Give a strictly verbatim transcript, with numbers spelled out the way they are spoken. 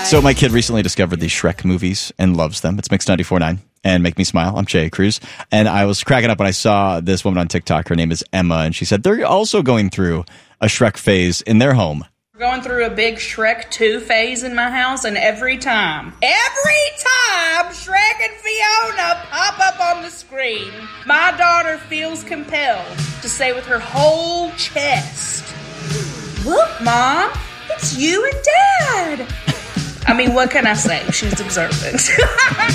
So my kid recently discovered the Shrek movies and loves them. It's Mix ninety-four point nine and Make Me Smile. I'm Jay Cruz. And I was cracking up when I saw this woman on TikTok. Her name is Emma. And she said they're also going through a Shrek phase in their home. We're going through a big Shrek two phase in my house. And every time, every time Shrek and Fiona pop up on the screen, my daughter feels compelled to say with her whole chest, "Look, Mom, it's you and Dad." I mean, what can I say? She's observant.